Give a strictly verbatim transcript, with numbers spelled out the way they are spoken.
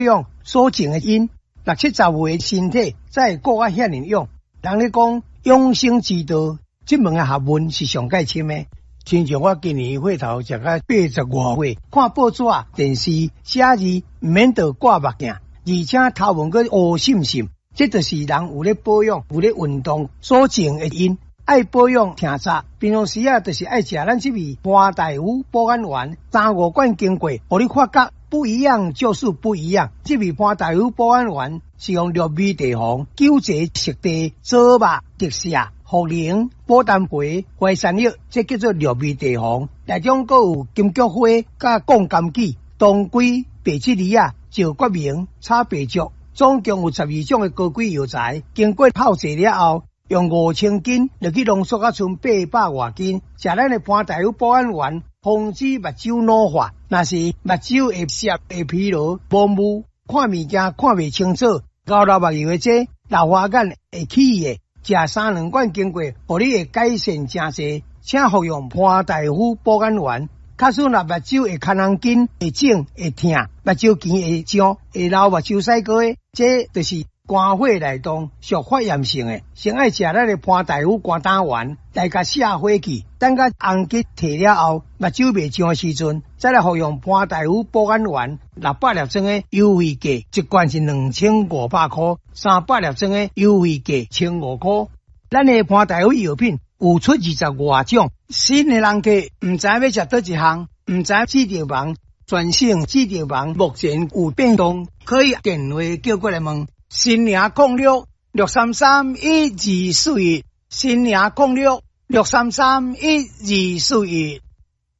用所种的因，六七十岁身体才过啊遐尼用。人咧讲养生之道，这门的学问是上界深的。亲像我今年岁头食到八十外岁，看报纸、电视写字，唔免得挂目镜，而且头毛个乌闪闪，这就是人有咧保养、有咧运动所种的因。爱保养听早，平常时啊，就是爱食咱这味潘大夫保安丸，三五罐经过，互你发觉不一样就是不一样。这味潘大夫保安丸是用绿味地黄、九节熟地、左肉、特赦、茯苓、保丹皮、淮山药，这叫做绿味地黄。内中还有金菊花、甲贡柑杞、当归、白吉梨啊、石决明、炒白粥，总共有十二种的高贵药材，经过泡制了后。用五千斤，就去浓缩啊，剩八百外斤。食咱的潘大夫保安丸，防止目睭老化。若是目睭会涩、会疲劳、模糊，看物件看未清楚，高老目睭的这老花眼会起的。食三两罐经过，互你会改善真济。请服用潘大夫保安丸。假使若目睭会看人紧、会肿、会痛，目睭前会胀、会流目睭屎膏的，这就是肝火内动属发炎性的，先爱食咱的潘大夫肝胆丸来甲下火气，等甲红结退了后，目睭未胀的时阵，再来服用潘大夫保安丸六百粒装的优惠价，一罐是两千五百块，三百粒装的优惠价千五块。咱的潘大夫药品有出二十外种，新的人客唔知要食倒一项，唔知记着忙，专省记着忙，目前有变动，可以电话叫过来问。新娘控六六三三一二四一，新娘控六六三三一二四一。